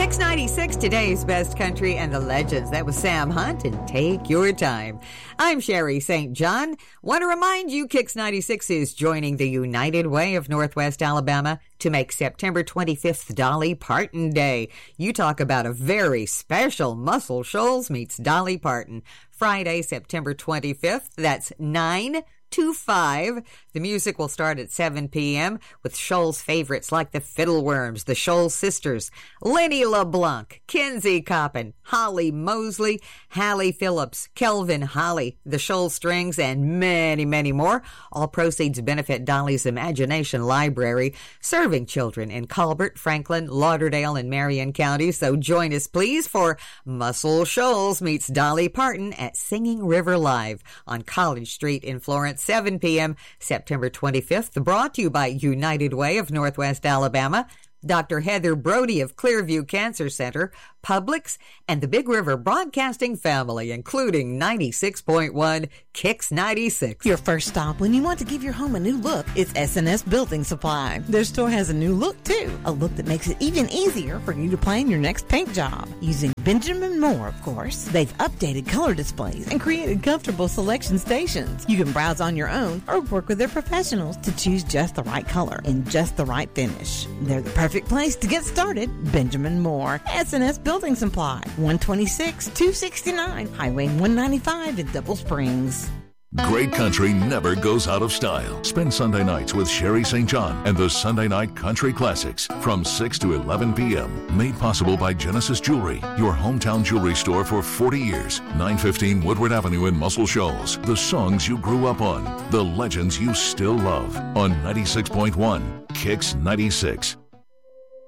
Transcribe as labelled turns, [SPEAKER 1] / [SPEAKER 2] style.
[SPEAKER 1] Kicks 96, today's best country and the legends. That was Sam Hunt and Take Your Time. I'm Sherry St. John. Want to remind you, Kicks 96 is joining the United Way of Northwest Alabama to make September 25th Dolly Parton Day. You talk about a very special Muscle Shoals meets Dolly Parton. Friday, September 25th. That's 9 to 5. The music will start at 7 p.m. with Shoals favorites like the Fiddleworms, the Shoals Sisters, Lenny LeBlanc, Kinsey Coppin, Holly Mosley, Hallie Phillips, Kelvin Holly, the Shoals Strings, and many, many more. All proceeds benefit Dolly's Imagination Library, serving children in Colbert, Franklin, Lauderdale, and Marion County. So join us, please, for Muscle Shoals meets Dolly Parton at Singing River Live on College Street in Florence, 7 p.m. September 25th, brought to you by United Way of Northwest Alabama, Dr. Heather Brody of Clearview Cancer Center, Publix, and the Big River Broadcasting family, including 96.1 Kicks 96.
[SPEAKER 2] Your first stop when you want to give your home a new look is S&S Building Supply. Their store has a new look, too. A look that makes it even easier for you to plan your next paint job. Using Benjamin Moore, of course. They've updated color displays and created comfortable selection stations. You can browse on your own or work with their professionals to choose just the right color and just the right finish. They're the perfect place to get started. Benjamin Moore, S&S Building Supply, 126-269, Highway 195 in Double Springs.
[SPEAKER 3] Great country never goes out of style. Spend Sunday nights with Sherry St. John and the Sunday Night Country Classics from 6 to 11 p.m. Made possible by Genesis Jewelry, your hometown jewelry store for 40 years. 915 Woodward Avenue in Muscle Shoals. The songs you grew up on. The legends you still love. On 96.1 Kicks 96.